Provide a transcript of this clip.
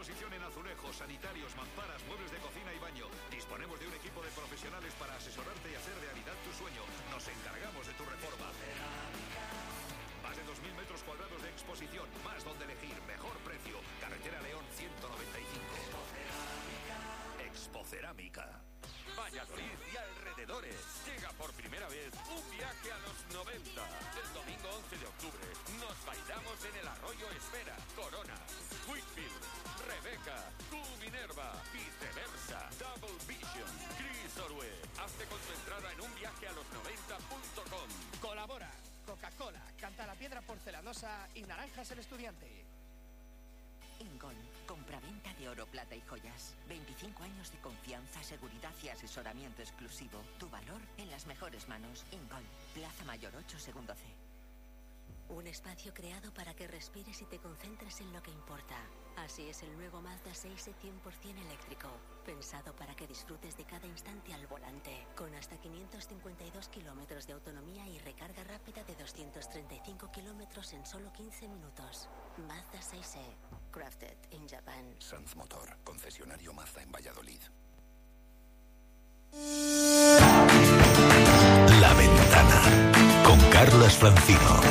exposición en azulejos, sanitarios, mamparas, muebles de cocina y baño. Disponemos de un equipo de profesionales para asesorarte y hacer realidad tu sueño. Nos encargamos de tu reforma. Más de 2.000 metros cuadrados de exposición, más donde elegir, mejor precio. Carretera León 195. Expocerámica. Valladolid y alrededores. Llega por primera vez un viaje a los 90. El domingo 11 de octubre nos bailamos en el Arroyo Espera, Corona, Wakefield, Rebeca, Q Minerva, Viceversa, Double Vision, Chris Orue. Hazte con tu entrada en unviajealos90.com. Colabora Coca-Cola, Canta la Piedra Porcelanosa y Naranjas el Estudiante. Ingol, compraventa de oro, plata y joyas. 25 años de confianza, seguridad y asesoramiento exclusivo. Tu valor en las mejores manos. Ingol, Plaza Mayor 8, segundo C. Un espacio creado para que respires y te concentres en lo que importa. Así es el nuevo Mazda 6e 100% eléctrico. Pensado para que disfrutes de cada instante al volante. Con hasta 552 kilómetros de autonomía y recarga rápida de 235 kilómetros en solo 15 minutos. Mazda 6e. Crafted in Japan. Sanz Motor, concesionario Mazda en Valladolid. La Ventana con Carlas Francino.